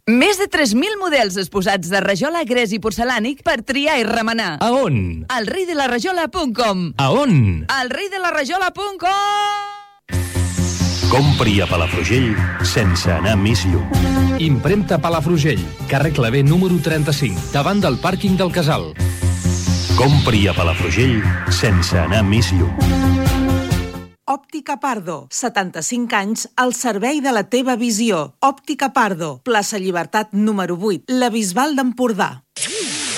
Més de 3.000 models exposats de rajola, gres i porcelànic per triar i remenar. A on? Al reidelaраjola.com. A on? Al reidelaраjola.com. Compri a Palafrugell sense anar més lluny. Impremta Palafrugell, carrer Clavé número 35, davant del pàrquing del Casal. Compri a Palafrugell sense anar més lluny. Òptica Pardo, 75 anys al servei de la teva visió. Òptica Pardo, plaça Llibertat número 8, la Bisbal d'Empordà.